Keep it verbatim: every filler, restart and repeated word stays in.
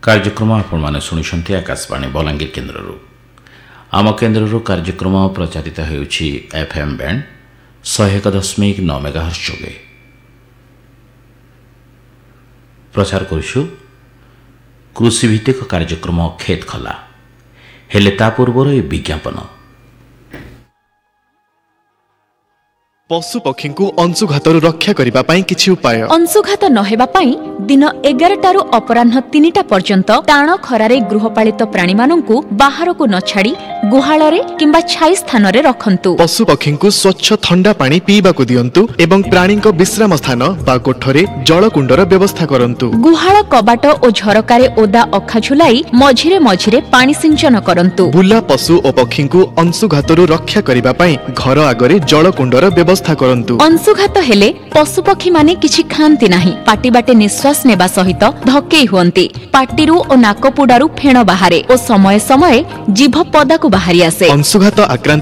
कार्यक्रम आपण माने सुनिसंती आकाशवाणी बलांगीर केन्द्ररू आम केन्द्ररू कार्यक्रम प्रचारित हेउछि एफएम बैंड सौ एक दशमिक नौ मेगाहर्ट्ज जोगे प्रचार करूछु कृषि भित्तिक कार्यक्रम खेत खला हेले ता पूर्वर ए विज्ञापन पशु पक्षी को अंशुघातरू रक्षा करिबा पई किछि उपाय अंशुघात न हेबा पई दिन एगार टारू अपराह्न तीन टा पर्यंत टाण खरारे गृहपालित प्राणी माननकु बाहर को न छाड़ी गुहाଳରେ किंबा छाई स्थान रे रखंतु। पशु पक्षी को स्वच्छ ठंडा पानी पीबा को दियंतु एवं प्राणी को विश्राम स्थान बा कोठरे जल कुंडर व्यवस्था करंतु। गुहाळ कबाट ओ झरकारे ओदा अखा झुलाई मझिरे मझिरे पानी सिंचन करंतु। बुला पशु और पक्षी को अंशुघातरू रक्षा करिबा पई घर आगरे जल कुंडर व्यवस्था करंतु। अंशुघात हेले पशु पक्षी माने किछि खांती नाही, पाटी बाटे निश्वास नेबा सहित धक्केई हुअंती, पाटीरू ओ नाकपुडारू फेण बाहारे ओ समय समय जीभ पदा को बाहरी आसे। अंशुघात आक्रांत